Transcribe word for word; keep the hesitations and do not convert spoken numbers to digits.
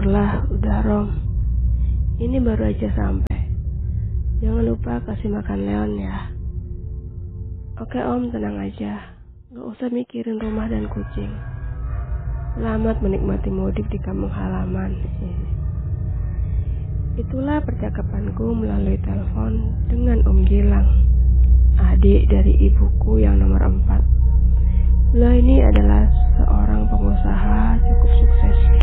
Syukurlah udah Rom. Ini baru aja sampai. Jangan lupa kasih makan Leon ya. Oke Om, tenang aja. Gak usah mikirin rumah dan kucing. Selamat menikmati mudik di kampung halaman. Itulah percakapanku melalui telepon dengan Om Gilang, adik dari ibuku yang nomor empat. Beliau ini adalah seorang pengusaha cukup sukses